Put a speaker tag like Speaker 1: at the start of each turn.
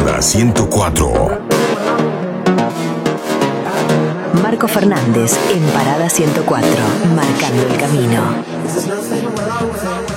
Speaker 1: Parada 104.
Speaker 2: Marco Fernández en Parada 104, marcando el camino.